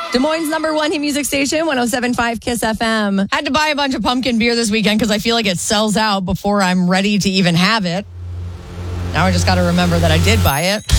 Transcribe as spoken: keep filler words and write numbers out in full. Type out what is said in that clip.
Des Moines' number one hit music station, one oh seven point five Kiss F M. Had to buy a bunch of pumpkin beer this weekend because I feel like it sells out before I'm ready to even have it. Now I just got to remember that I did buy it.